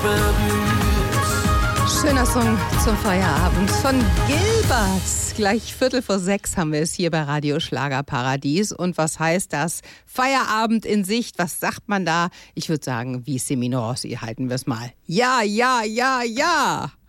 Schöner Song zum Feierabend von Gilbert. Gleich 5:45 haben wir es hier bei Radio Schlagerparadies. Und was heißt das? Feierabend in Sicht. Was sagt man da? Ich würde sagen, wie Semino Rossi halten wir es mal. Ja, ja, ja, ja.